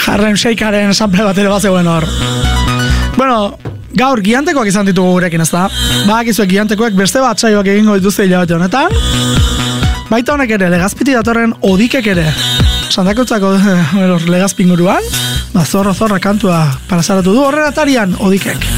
Harlem Shakearen sample bat ere bazegoen hor. Bueno, gaur giantekoak izan ditugu gurekin, ezta? Badakizuek giantekoek beste bat saioak egingo dituzte hilabete honetan. Baita honek ere, Legazpiti datorren Odikek ere. Santakotzako Legazpinguruan, zorra kantua parazaratu du horren atarian Odikek.